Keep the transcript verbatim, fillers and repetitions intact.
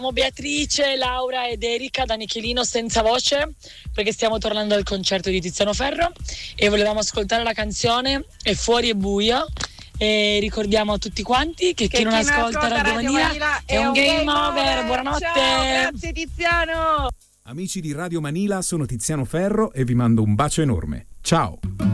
Siamo Beatrice, Laura ed Erika da Nichelino senza voce, perché stiamo tornando al concerto di Tiziano Ferro e volevamo ascoltare la canzone È fuori è buio. E ricordiamo a tutti quanti che, che chi non chi ascolta, ascolta Radio, Radio Manila, Manila è, è un game, game over. over. Buonanotte. Ciao, grazie Tiziano. Amici di Radio Manila, sono Tiziano Ferro e vi mando un bacio enorme. Ciao.